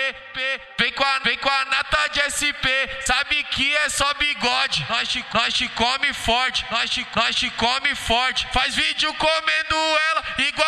Vem com a nata de SP, sabe que é só bigode. Nós te come forte, nós te come forte. Faz vídeo comendo ela igual